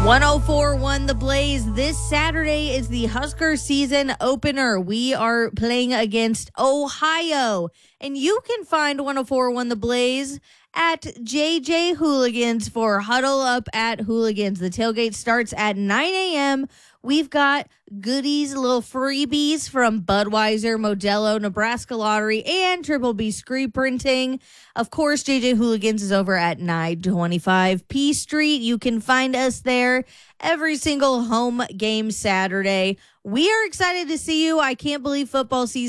104.1 The Blaze. This Saturday is the Husker season opener. We are playing against Ohio. And you can find 104.1 The Blaze at JJ Hooligans for Huddle Up at Hooligans. The tailgate starts at 9 a.m. We've got goodies, little freebies from Budweiser, Modelo, Nebraska Lottery, and Triple B Screen Printing. Of course, JJ Hooligans is over at 925 P Street. You can find us there every single home game Saturday. We are excited to see you. I can't believe football season